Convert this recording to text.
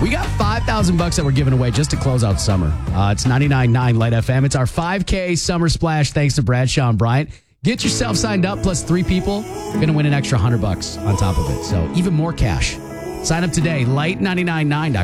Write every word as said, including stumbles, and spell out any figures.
We got five thousand bucks that we're giving away just to close out summer. Uh, it's ninety-nine point nine Light F M. It's our five K Summer Splash thanks to Bradshaw and Bryant. Get yourself signed up, plus three people. You're going to win an extra one hundred bucks on top of it. So even more cash. Sign up today, light nine nine nine dot com.